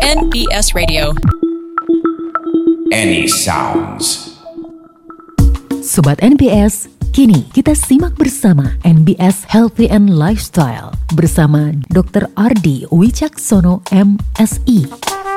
NBS Radio. Any Sounds. Sobat NBS, kini kita simak bersama NBS Healthy and Lifestyle bersama Dr. Ardi Wicaksono MSI.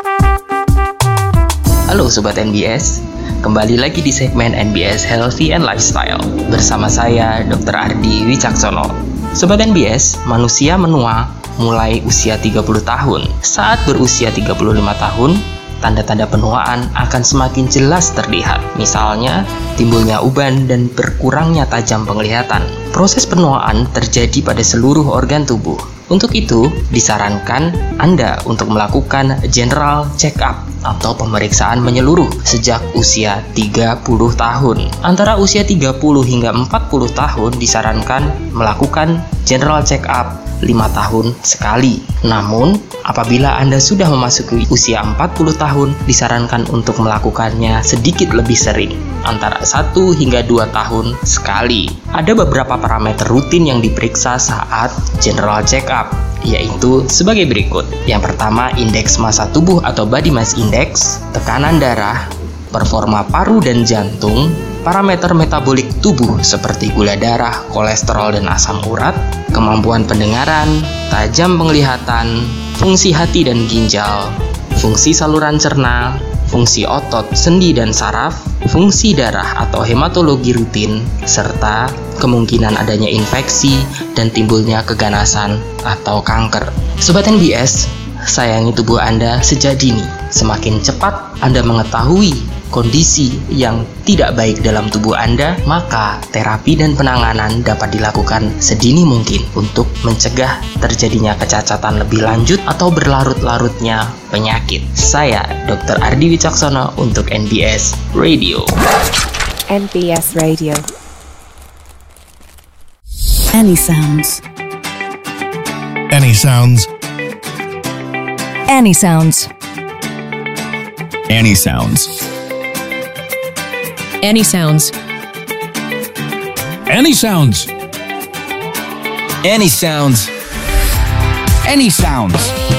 Halo Sobat NBS, kembali lagi di segmen NBS Healthy and Lifestyle bersama saya Dr. Ardi Wicaksono. Sobat NBS, manusia menua mulai usia 30 tahun. Saat berusia 35 tahun, tanda-tanda penuaan akan semakin jelas terlihat. Misalnya, timbulnya uban dan berkurangnya tajam penglihatan. Proses penuaan terjadi pada seluruh organ tubuh. Untuk itu, disarankan Anda untuk melakukan general check-up atau pemeriksaan menyeluruh sejak usia 30 tahun. Antara usia 30 hingga 40 tahun disarankan melakukan general check-up 5 tahun sekali. Namun, apabila Anda sudah memasuki usia 40 tahun, disarankan untuk melakukannya sedikit lebih sering, antara 1 hingga 2 tahun sekali. Ada beberapa parameter rutin yang diperiksa saat general check-up, yaitu sebagai berikut. Yang pertama, indeks massa tubuh atau body mass index, tekanan darah, performa paru dan jantung, parameter metabolik tubuh seperti gula darah, kolesterol dan asam urat, kemampuan pendengaran, tajam penglihatan, fungsi hati dan ginjal, fungsi saluran cerna, fungsi otot, sendi dan saraf, fungsi darah atau hematologi rutin, serta kemungkinan adanya infeksi dan timbulnya keganasan atau kanker. Sobat NBS, sayangi tubuh Anda sejak dini. Semakin cepat Anda mengetahui kondisi yang tidak baik dalam tubuh Anda, maka terapi dan penanganan dapat dilakukan sedini mungkin untuk mencegah terjadinya kecacatan lebih lanjut atau berlarut-larutnya penyakit. Saya Dr. Ardi Wicaksono untuk NBS Radio. NBS Radio. Any Sounds. Any Sounds. Any Sounds. Any Sounds. Any Sounds. Any Sounds. Any Sounds. Any Sounds.